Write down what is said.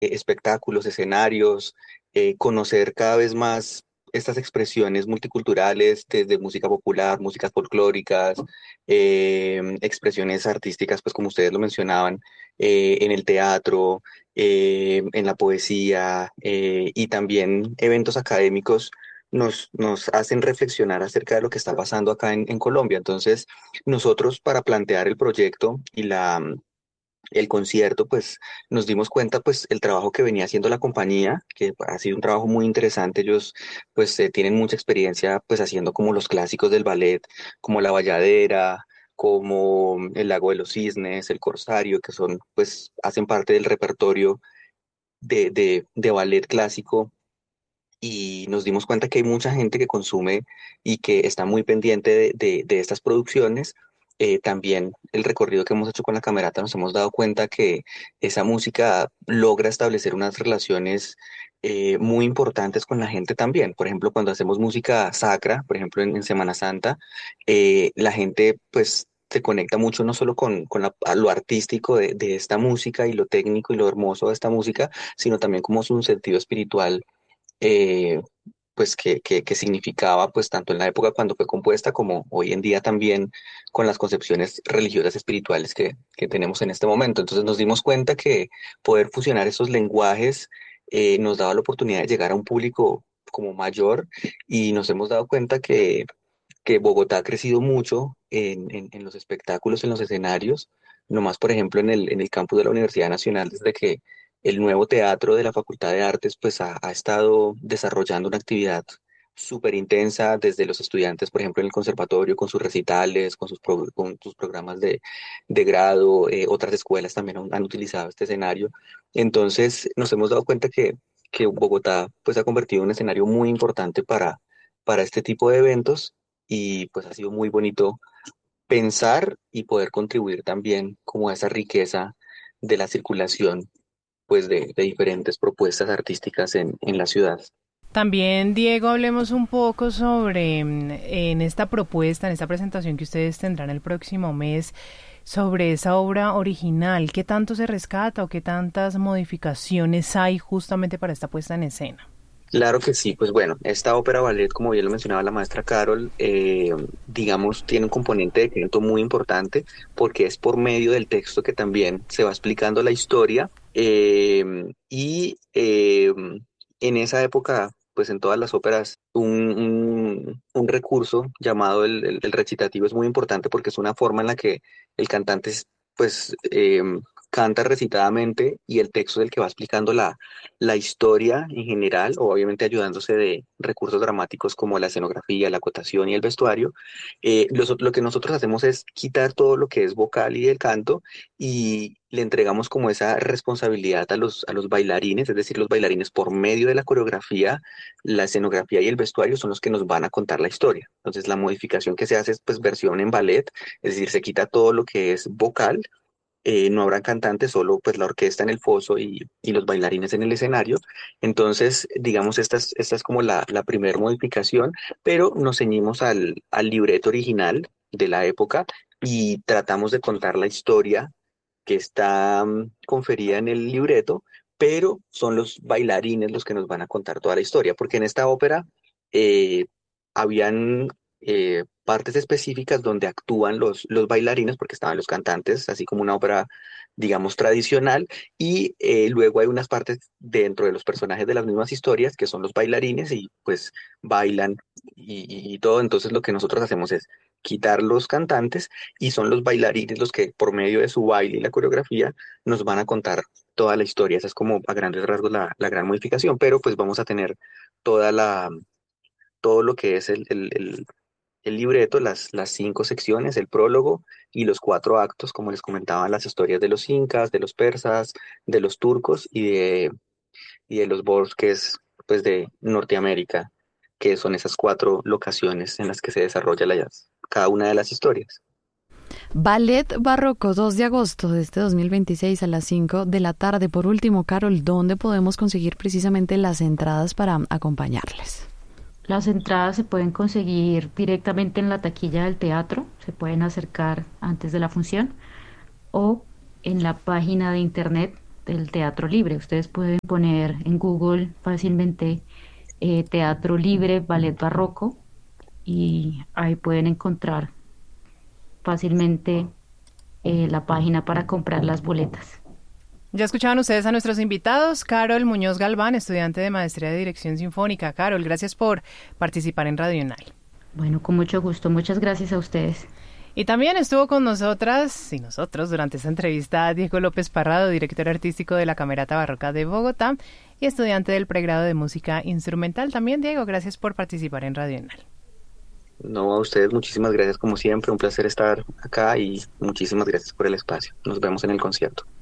espectáculos, escenarios, conocer cada vez más estas expresiones multiculturales, desde música popular, músicas folclóricas, expresiones artísticas, pues como ustedes lo mencionaban, en el teatro, en la poesía, y también eventos académicos nos hacen reflexionar acerca de lo que está pasando acá en Colombia. Entonces, nosotros para plantear el proyecto y el concierto, pues nos dimos cuenta, pues el trabajo que venía haciendo la compañía, que ha sido un trabajo muy interesante. Ellos, pues tienen mucha experiencia, pues haciendo como los clásicos del ballet, como La Bayadera, como El Lago de los Cisnes, El Corsario, que son, pues, hacen parte del repertorio de ballet clásico. Y nos dimos cuenta que hay mucha gente que consume y que está muy pendiente de estas producciones. También el recorrido que hemos hecho con la Camerata nos hemos dado cuenta que esa música logra establecer unas relaciones muy importantes con la gente también. Por ejemplo, cuando hacemos música sacra, por ejemplo en Semana Santa, la gente pues se conecta mucho no solo a lo artístico de esta música y lo técnico y lo hermoso de esta música, sino también como su sentido espiritual, eh, pues que significaba, pues tanto en la época cuando fue compuesta como hoy en día también con las concepciones religiosas espirituales que tenemos en este momento. Entonces nos dimos cuenta que poder fusionar esos lenguajes nos daba la oportunidad de llegar a un público como mayor, y nos hemos dado cuenta que Bogotá ha crecido mucho en los espectáculos, en los escenarios. Nomás, por ejemplo, en el campus de la Universidad Nacional, desde que el nuevo teatro de la Facultad de Artes pues ha estado desarrollando una actividad súper intensa desde los estudiantes, por ejemplo, en el conservatorio, con sus recitales, con sus programas de grado. Otras escuelas también han utilizado este escenario. Entonces, nos hemos dado cuenta que Bogotá pues ha convertido en un escenario muy importante para este tipo de eventos, y pues ha sido muy bonito pensar y poder contribuir también como a esa riqueza de la circulación, pues de diferentes propuestas artísticas en la ciudad. También, Diego, hablemos un poco sobre en esta propuesta, en esta presentación que ustedes tendrán el próximo mes, sobre esa obra original. ¿Qué tanto se rescata o qué tantas modificaciones hay justamente para esta puesta en escena? Claro que sí, pues bueno, esta ópera ballet, como bien lo mencionaba la maestra Carol, digamos, tiene un componente de canto muy importante, porque es por medio del texto que también se va explicando la historia. En esa época, pues en todas las óperas, un recurso llamado el recitativo es muy importante, porque es una forma en la que el cantante, pues, canta recitadamente, y el texto es el que va explicando la historia en general, o obviamente ayudándose de recursos dramáticos como la escenografía, la acotación y el vestuario. Lo que nosotros hacemos es quitar todo lo que es vocal y el canto, y le entregamos como esa responsabilidad a los bailarines. Es decir, los bailarines, por medio de la coreografía, la escenografía y el vestuario, son los que nos van a contar la historia. Entonces la modificación que se hace es pues versión en ballet, es decir, se quita todo lo que es vocal. No habrá cantantes, solo pues la orquesta en el foso y los bailarines en el escenario. Entonces, digamos, esta es como la primera modificación, pero nos ceñimos al libreto original de la época, y tratamos de contar la historia que está conferida en el libreto, pero son los bailarines los que nos van a contar toda la historia, porque en esta ópera eh, habían partes específicas donde actúan los bailarines, porque estaban los cantantes, así como una ópera, digamos, tradicional, y luego hay unas partes dentro de los personajes de las mismas historias que son los bailarines, y pues bailan y todo. Entonces lo que nosotros hacemos es quitar los cantantes, y son los bailarines los que por medio de su baile y la coreografía nos van a contar toda la historia. Esa es como a grandes rasgos la gran modificación, pero pues vamos a tener toda todo lo que es el libreto, las 5 secciones, el prólogo y los 4 actos, como les comentaba, las historias de los incas, de los persas, de los turcos y de los bosques, pues, de Norteamérica, que son esas 4 locaciones en las que se desarrolla cada una de las historias. Ballet Barroco, 2 de agosto de este 2026 a las 5 de la tarde. Por último, Carol, ¿dónde podemos conseguir precisamente las entradas para acompañarles? Las entradas se pueden conseguir directamente en la taquilla del teatro, se pueden acercar antes de la función o en la página de internet del Teatro Libre. Ustedes pueden poner en Google fácilmente Teatro Libre Ballet Barroco y ahí pueden encontrar fácilmente la página para comprar las boletas. Ya escuchaban ustedes a nuestros invitados, Carol Muñoz Galván, estudiante de Maestría de Dirección Sinfónica. Carol, gracias por participar en Radio UNAL. Bueno, con mucho gusto. Muchas gracias a ustedes. Y también estuvo con nosotras y nosotros durante esta entrevista Diego López Parrado, director artístico de la Camerata Barroca de Bogotá y estudiante del pregrado de Música Instrumental. También, Diego, gracias por participar en Radio UNAL. No, a ustedes muchísimas gracias como siempre, un placer estar acá y muchísimas gracias por el espacio. Nos vemos en el concierto.